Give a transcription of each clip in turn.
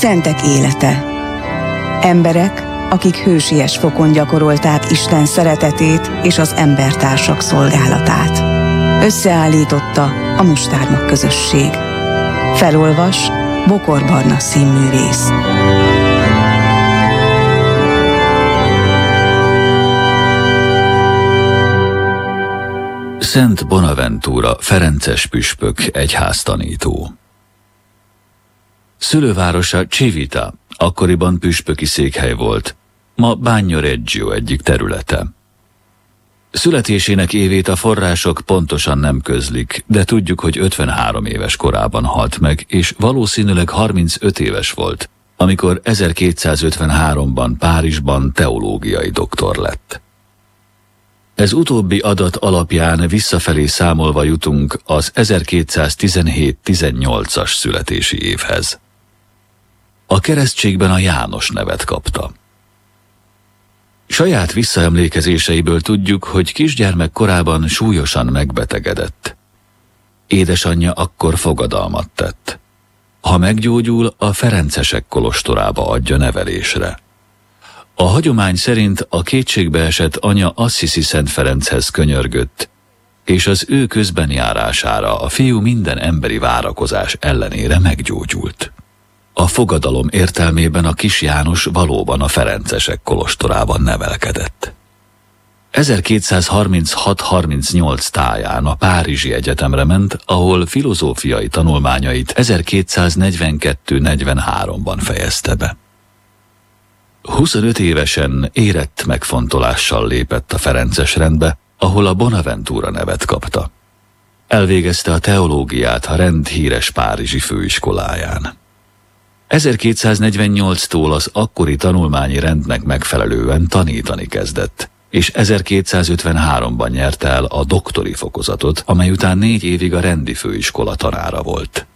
Szentek élete. Emberek, akik hősies fokon gyakorolták Isten szeretetét és az embertársak szolgálatát. Összeállította a Mustármag közösség. Felolvas Bokor Barna színművész. Szent Bonaventura ferences püspök egyháztanító. Szülővárosa Civita, akkoriban püspöki székhely volt, ma Bagnoregio egyik területe. Születésének évét a források pontosan nem közlik, de tudjuk, hogy 53 éves korában halt meg, és valószínűleg 35 éves volt, amikor 1253-ban Párizsban teológiai doktor lett. Ez utóbbi adat alapján visszafelé számolva jutunk az 1217-18-as születési évhez. A keresztségben a János nevet kapta. Saját visszaemlékezéseiből tudjuk, hogy kisgyermek korában súlyosan megbetegedett. Édesanyja akkor fogadalmat tett. Ha meggyógyul, a ferencesek kolostorába adja nevelésre. A hagyomány szerint a kétségbeesett anya Assisi Szent Ferenchez könyörgött, és az ő közbenjárására a fiú minden emberi várakozás ellenére meggyógyult. A fogadalom értelmében a kis János valóban a ferencesek kolostorában nevelkedett. 1236-38 táján a Párizsi Egyetemre ment, ahol filozófiai tanulmányait 1242-43-ban fejezte be. 25 évesen érett megfontolással lépett a ferences rendbe, ahol a Bonaventura nevet kapta. Elvégezte a teológiát a rend híres párizsi főiskoláján. 1248-tól az akkori tanulmányi rendnek megfelelően tanítani kezdett, és 1253-ban nyerte el a doktori fokozatot, amely után 4 évig a rendi főiskola tanára volt.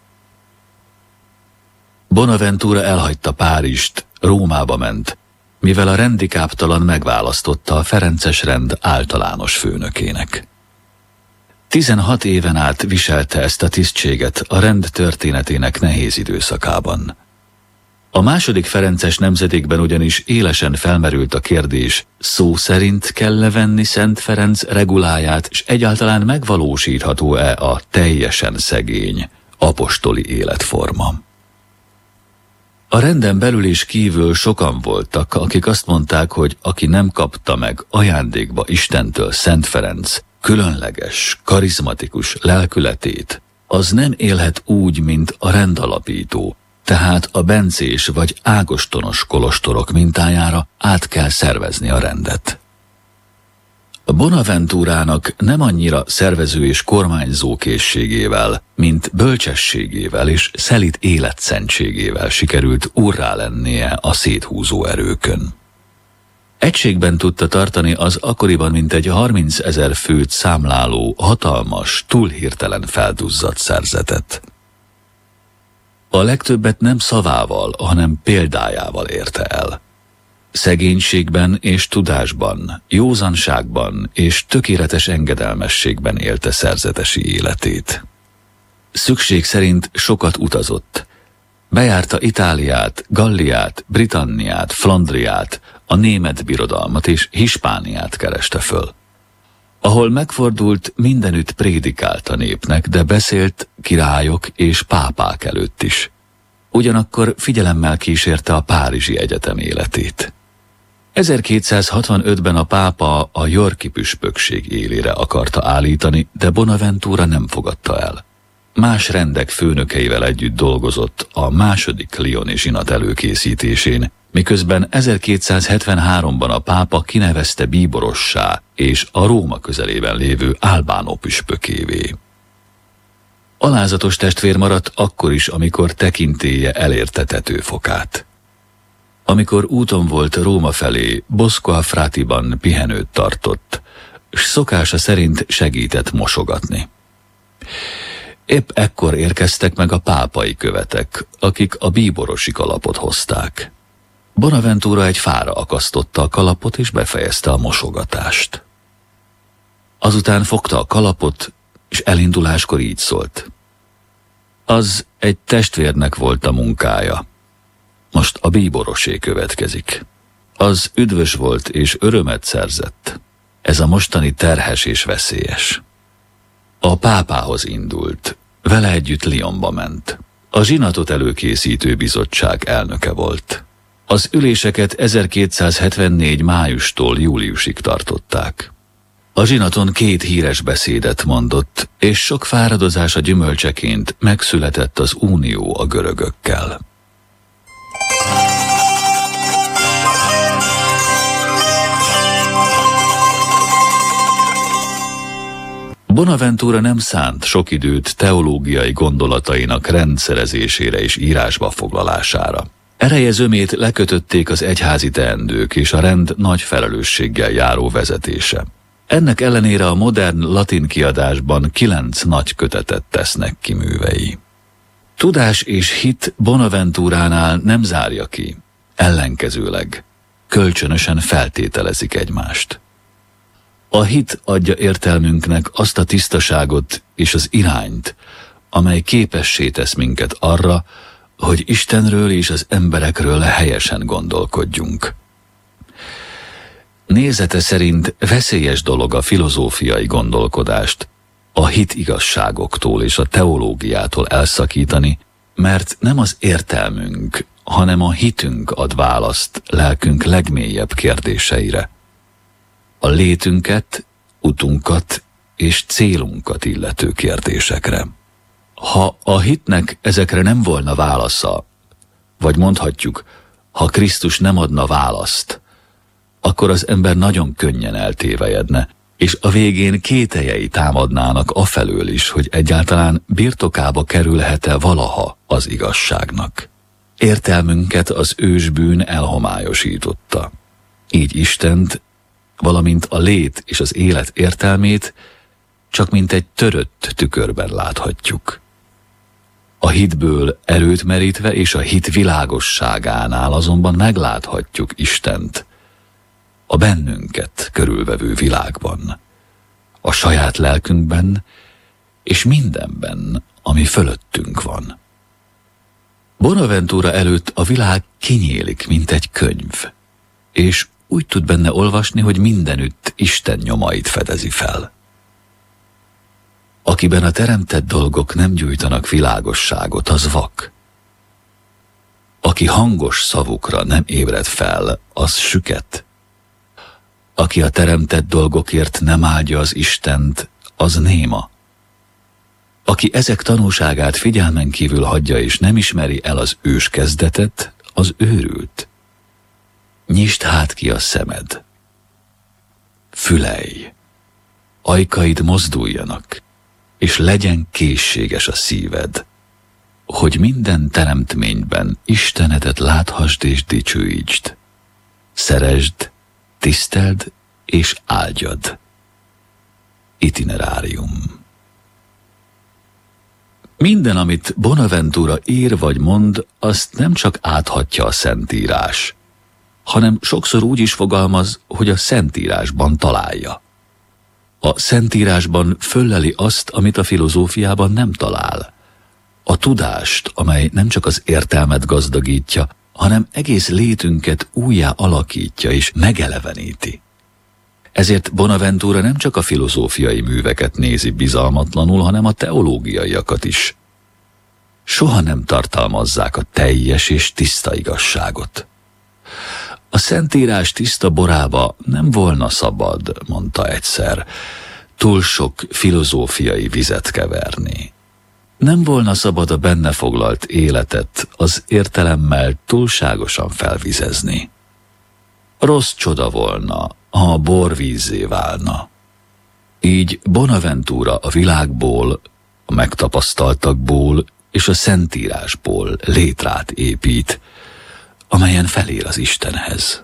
Bonaventura elhagyta Párizst, Rómába ment, mivel a rendi káptalan megválasztotta a ferences rend általános főnökének. 16 éven át viselte ezt a tisztséget a rend történetének nehéz időszakában. A második ferences nemzedékben ugyanis élesen felmerült a kérdés, szó szerint kell-e venni Szent Ferenc reguláját, és egyáltalán megvalósítható-e a teljesen szegény, apostoli életforma. A renden belül és kívül sokan voltak, akik azt mondták, hogy aki nem kapta meg ajándékba Istentől Szent Ferenc különleges, karizmatikus lelkületét, az nem élhet úgy, mint a rendalapító, tehát a bencés vagy ágostonos kolostorok mintájára át kell szervezni a rendet. A Bonaventurának nem annyira szervező és kormányzó készségével, mint bölcsességével és szelíd életszentségével sikerült úrrá lennie a széthúzó erőkön. Egységben tudta tartani az akkoriban mintegy 30 000 főt számláló, hatalmas, túl hirtelen felduzzadt szerzetet. A legtöbbet nem szavával, hanem példájával érte el. Szegénységben és tudásban, józanságban és tökéletes engedelmességben élte szerzetesi életét. Szükség szerint sokat utazott. Bejárta Itáliát, Galliát, Britanniát, Flandriát, a német birodalmat és Hispániát kereste föl. Ahol megfordult, mindenütt prédikált a népnek, de beszélt királyok és pápák előtt is. Ugyanakkor figyelemmel kísérte a Párizsi Egyetem életét. 1265-ben a pápa a yorki püspökség élére akarta állítani, de Bonaventura nem fogadta el. Más rendek főnökeivel együtt dolgozott a második lyoni zsinat előkészítésén, miközben 1273-ban a pápa kinevezte bíborossá és a Róma közelében lévő Albánó püspökévé. Alázatos testvér maradt akkor is, amikor tekintélye elérte tetőfokát. Amikor úton volt Róma felé, Bosco a Fratiban pihenőt tartott, s szokása szerint segített mosogatni. Épp ekkor érkeztek meg a pápai követek, akik a bíborosi kalapot hozták. Bonaventura egy fára akasztotta a kalapot és befejezte a mosogatást. Azután fogta a kalapot, és elinduláskor így szólt. Az egy testvérnek volt a munkája. Most a bíborosé következik. Az üdvös volt és örömet szerzett. Ez a mostani terhes és veszélyes. A pápához indult, vele együtt Lyonba ment. A zsinatot előkészítő bizottság elnöke volt. Az üléseket 1274. májustól júliusig tartották. A zsinaton 2 híres beszédet mondott, és sok fáradozása gyümölcseként megszületett az unió a görögökkel. Bonaventura nem szánt sok időt teológiai gondolatainak rendszerezésére és írásba foglalására. Ereje zömét lekötötték az egyházi teendők és a rend nagy felelősséggel járó vezetése. Ennek ellenére a modern latin kiadásban 9 nagy kötetet tesznek ki művei. Tudás és hit Bonaventuránál nem zárja ki, ellenkezőleg kölcsönösen feltételezik egymást. A hit adja értelmünknek azt a tisztaságot és az irányt, amely képessé tesz minket arra, hogy Istenről és az emberekről helyesen gondolkodjunk. Nézete szerint veszélyes dolog a filozófiai gondolkodást a hit igazságoktól és a teológiától elszakítani, mert nem az értelmünk, hanem a hitünk ad választ lelkünk legmélyebb kérdéseire. A létünket, utunkat és célunkat illető kérdésekre. Ha a hitnek ezekre nem volna válasza, vagy mondhatjuk, ha Krisztus nem adna választ, akkor az ember nagyon könnyen eltévejedne, és a végén kételjei támadnának afelől is, hogy egyáltalán birtokába kerülhet-e valaha az igazságnak. Értelmünket az ősbűn elhomályosította. Így Istent, valamint a lét és az élet értelmét csak mint egy törött tükörben láthatjuk. A hitből erőt merítve és a hit világosságánál azonban megláthatjuk Istent, a bennünket körülvevő világban, a saját lelkünkben és mindenben, ami fölöttünk van. Bonaventura előtt a világ kinyílik, mint egy könyv, és úgy tud benne olvasni, hogy mindenütt Isten nyomait fedezi fel. Akiben a teremtett dolgok nem gyújtanak világosságot, az vak. Aki hangos szavukra nem ébred fel, az süket. Aki a teremtett dolgokért nem áldja az Istent, az néma. Aki ezek tanúságát figyelmen kívül hagyja és nem ismeri el az ős kezdetet, az őrült. Nyisd hát ki a szemed. Fülelj. Ajkaid mozduljanak, és legyen készséges a szíved, hogy minden teremtményben Istenedet láthassd és dicsőítsd. Szeresd, tiszteld és áldjad. Itinerárium. Minden, amit Bonaventura ír vagy mond, azt nem csak áthatja a Szentírás, hanem sokszor úgy is fogalmaz, hogy a Szentírásban találja. A Szentírásban fölleli azt, amit a filozófiában nem talál. A tudást, amely nem csak az értelmet gazdagítja, hanem egész létünket újjá alakítja és megeleveníti. Ezért Bonaventura nem csak a filozófiai műveket nézi bizalmatlanul, hanem a teológiaiakat is. Soha nem tartalmazzák a teljes és tiszta igazságot. A Szentírás tiszta borába nem volna szabad, mondta egyszer, túl sok filozófiai vizet keverni. Nem volna szabad a benne foglalt életet az értelemmel túlságosan felvizezni. Rossz csoda volna, ha a bor vízzé válna. Így Bonaventura a világból, a megtapasztaltakból és a Szentírásból létrát épít, amelyen felér az Istenhez.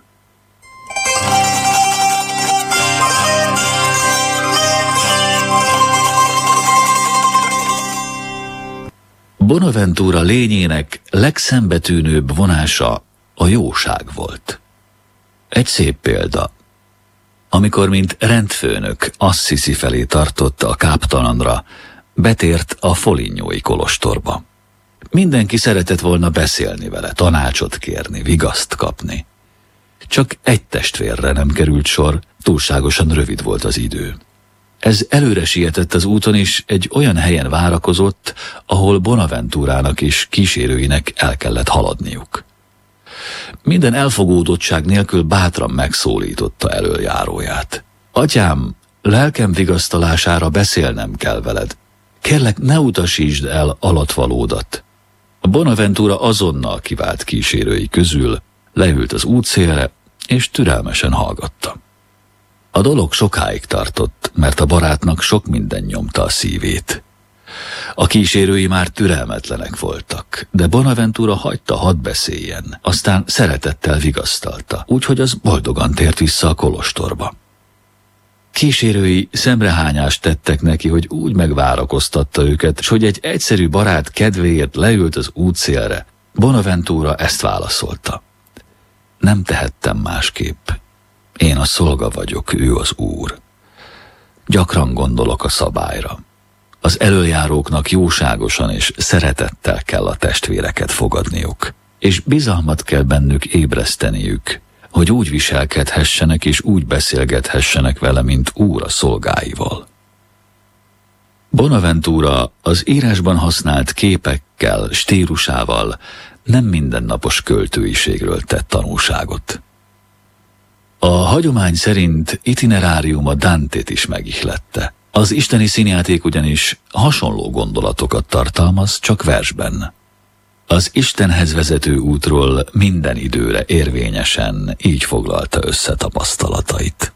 Bonaventura lényének legszembetűnőbb vonása a jóság volt. Egy szép példa. Amikor mint rendfőnök Assisi felé tartotta a káptalanra, betért a Folignói kolostorba. Mindenki szeretett volna beszélni vele, tanácsot kérni, vigaszt kapni. Csak egy testvérre nem került sor, túlságosan rövid volt az idő. Ez előre sietett az úton, és egy olyan helyen várakozott, ahol Bonaventurának és kísérőinek el kellett haladniuk. Minden elfogódottság nélkül bátran megszólította elöljáróját. Atyám, lelkem vigasztalására beszélnem kell veled. Kérlek, ne utasítsd el alatvalódat. Bonaventura azonnal kivált kísérői közül, leült az útszélre, és türelmesen hallgatta. A dolog sokáig tartott, mert a barátnak sok minden nyomta a szívét. A kísérői már türelmetlenek voltak, de Bonaventura hagyta, hadd beszéljen, aztán szeretettel vigasztalta, úgyhogy az boldogan tért vissza a kolostorba. Kísérői szemrehányást tettek neki, hogy úgy megvárakoztatta őket, s hogy egy egyszerű barát kedvéért leült az útszélre. Bonaventura ezt válaszolta. Nem tehettem másképp. Én a szolga vagyok, ő az úr. Gyakran gondolok a szabályra. Az elöljáróknak jóságosan és szeretettel kell a testvéreket fogadniuk, és bizalmat kell bennük ébreszteniük, hogy úgy viselkedhessenek és úgy beszélgethessenek vele, mint úr a szolgáival. Bonaventura az írásban használt képekkel, stílusával nem mindennapos költőiségről tett tanúságot. A hagyomány szerint itineráriuma Dantét is megihlette. Az isteni színjáték ugyanis hasonló gondolatokat tartalmaz, csak versben. Az Istenhez vezető útról minden időre érvényesen így foglalta össze tapasztalatait.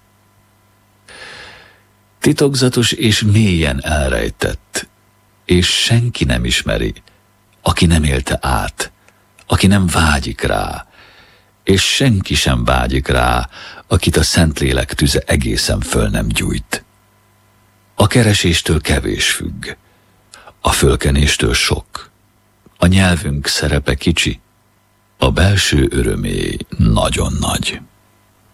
Titokzatos és mélyen elrejtett, és senki nem ismeri, aki nem élte át, aki nem vágyik rá, és senki sem vágyik rá, akit a Szentlélek tüze egészen föl nem gyújt. A kereséstől kevés függ, a fölkenéstől sok, a nyelvünk szerepe kicsi, a belső örömé nagyon nagy.